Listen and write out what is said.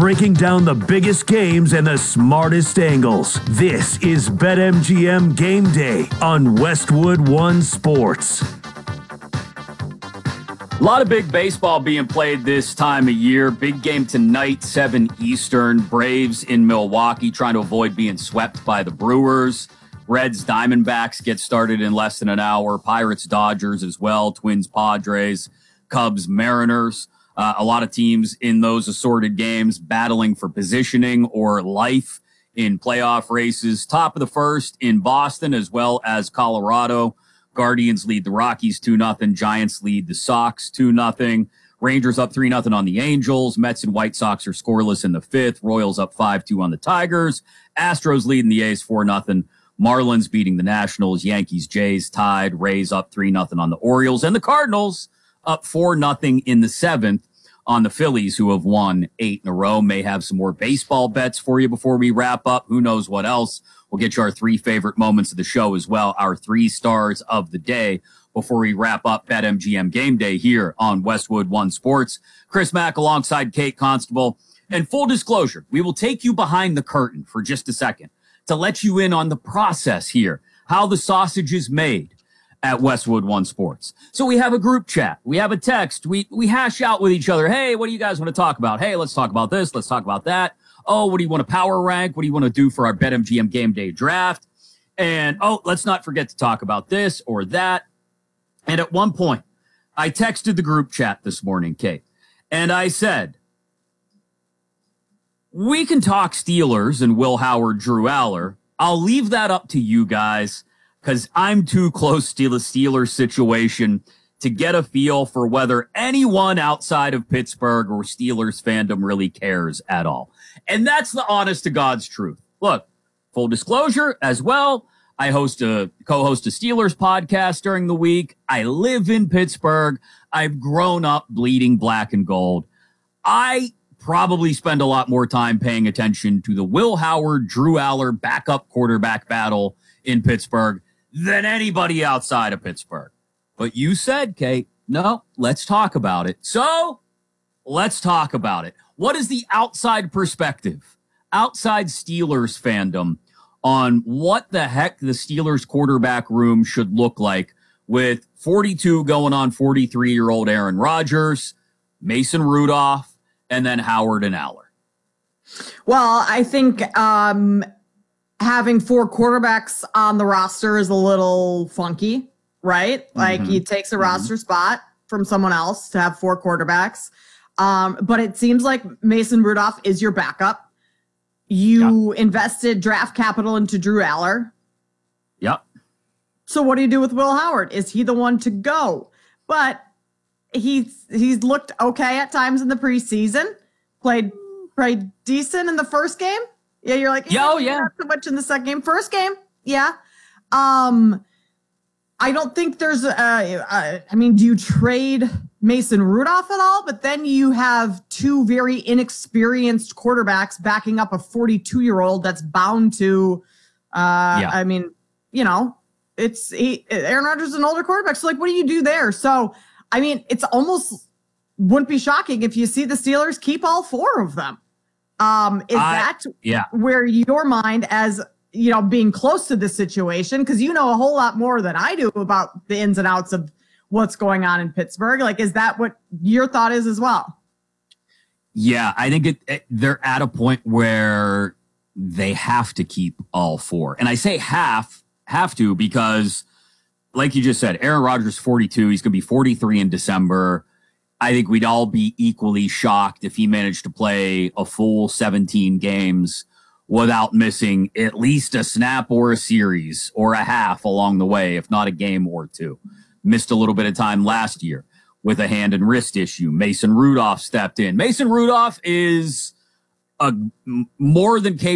breaking down the biggest games and the smartest angles. This is BetMGM Game Day on Westwood One Sports. A lot of big baseball being played this time of year. Big game tonight, 7 Eastern. Braves in Milwaukee trying to avoid being swept by the Brewers. Reds, Diamondbacks get started in less than an hour. Pirates, Dodgers as well. Twins, Padres, Cubs, Mariners. A lot of teams in those assorted games battling for positioning or life in playoff races. Top of the first in Boston as well as Colorado. Guardians lead the Rockies 2-0. Giants lead the Sox 2-0. Rangers up 3-0 on the Angels. Mets and White Sox are scoreless in the fifth. Royals up 5-2 on the Tigers. Astros leading the A's 4-0. Marlins beating the Nationals. Yankees, Jays tied. Rays up 3-0 on the Orioles. And the Cardinals up 4-0 in the seventh on the Phillies, who have won 8 in a row. May have some more baseball bets for you before we wrap up. Who knows what else? We'll get you our 3 favorite moments of the show as well, our 3 stars of the day before we wrap up BetMGM Game Day here on Westwood One Sports. Chris Mack alongside Kate Constable. And full disclosure, we will take you behind the curtain for just a second to let you in on the process here, how the sausage is made at Westwood One Sports. So we have a group chat. We have a text. We hash out with each other. Hey, what do you guys want to talk about? Hey, let's talk about this. Let's talk about that. Oh, what do you want to power rank? What do you want to do for our BetMGM Game Day draft? And, oh, let's not forget to talk about this or that. And at one point, I texted the group chat this morning, Kate, and I said, we can talk Steelers and Will Howard, Drew Aller. I'll leave that up to you guys because I'm too close to the Steelers situation to get a feel for whether anyone outside of Pittsburgh or Steelers fandom really cares at all. And that's the honest to God's truth. Look, full disclosure as well, I co-host a Steelers podcast during the week. I live in Pittsburgh. I've grown up bleeding black and gold. I probably spend a lot more time paying attention to the Will Howard, Drew Aller backup quarterback battle in Pittsburgh than anybody outside of Pittsburgh. But you said, Kate, no, let's talk about it. So let's talk about it. What is the outside perspective, outside Steelers fandom on what the heck the Steelers quarterback room should look like with 42 going on 43-year-old Aaron Rodgers, Mason Rudolph, and then Howard and Aller? Well, I think having 4 quarterbacks on the roster is a little funky, right? Like it takes a roster spot from someone else to have 4 quarterbacks. But it seems like Mason Rudolph is your backup. You invested draft capital into Drew Aller. Yep. So what do you do with Will Howard? Is he the one to go? But he's looked okay at times in the preseason. Played decent in the first game. Yeah, you're like, yeah, not so much in the second game. First game, yeah. I don't think there's do you trade Mason Rudolph at all? But then you have 2 very inexperienced quarterbacks backing up a 42-year-old that's bound to, Aaron Rodgers is an older quarterback. So, like, what do you do there? So, I mean, it's almost wouldn't be shocking if you see the Steelers keep all 4 of them. Where your mind as, being close to this situation, because you know a whole lot more than I do about the ins and outs of what's going on in Pittsburgh. Like, is that what your thought is as well? Yeah, I think they're at a point where they have to keep all 4. And I say have to because, like you just said, Aaron Rodgers 42. He's going to be 43 in December. I think we'd all be equally shocked if he managed to play a full 17 games without missing at least a snap or a series or a half along the way, if not a game or 2. Missed a little bit of time last year with a hand and wrist issue. Mason Rudolph stepped in. Mason Rudolph is a more than capable